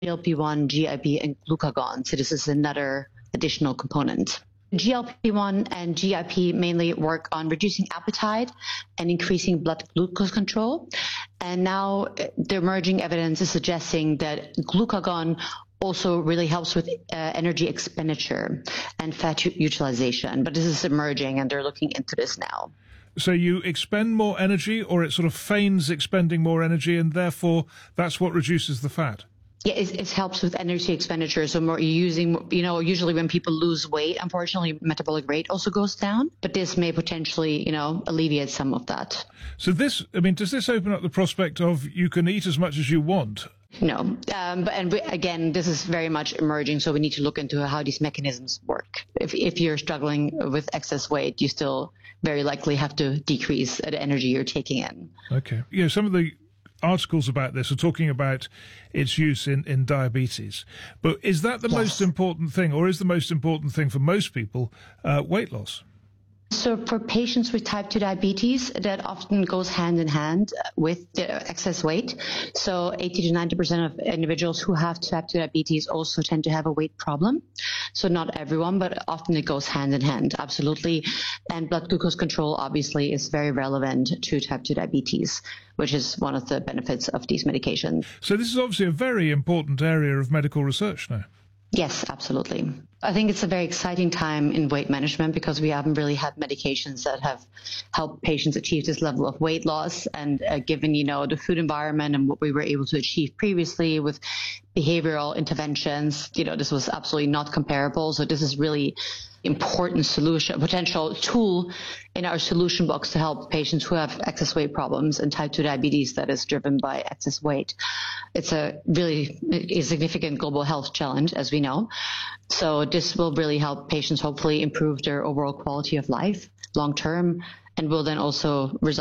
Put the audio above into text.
GLP-1, GIP, and glucagon. So this is another additional component. GLP-1 and GIP mainly work on reducing appetite and increasing blood glucose control. And now the emerging evidence is suggesting that glucagon also really helps with energy expenditure and fat utilization. But this is emerging, and they're looking into this now. So you expend more energy, or it sort of feigns expending more energy, and therefore that's what reduces the fat? Yeah, it helps with energy expenditure. So more using, usually when people lose weight, unfortunately, metabolic rate also goes down. But this may potentially, alleviate some of that. So does this open up the prospect of you can eat as much as you want? No. Again, this is very much emerging. So we need to look into how these mechanisms work. If you're struggling with excess weight, you still very likely have to decrease the energy you're taking in. Okay. Yeah, some of the articles about this are talking about its use in diabetes. But is that the most important thing, or is the most important thing for most people weight loss? So for patients with type 2 diabetes, that often goes hand in hand with the excess weight. So 80 to 90% of individuals who have type 2 diabetes also tend to have a weight problem. So not everyone, but often it goes hand in hand, absolutely. And blood glucose control obviously is very relevant to type 2 diabetes, which is one of the benefits of these medications. So this is obviously a very important area of medical research now. Yes, absolutely. I think it's a very exciting time in weight management because we haven't really had medications that have helped patients achieve this level of weight loss. And given, the food environment and what we were able to achieve previously with behavioral interventions, this was absolutely not comparable. So this is really important solution, potential tool in our solution box to help patients who have excess weight problems and type 2 diabetes that is driven by excess weight. It's a significant global health challenge, as we know. So this will really help patients hopefully improve their overall quality of life long term, and will then also result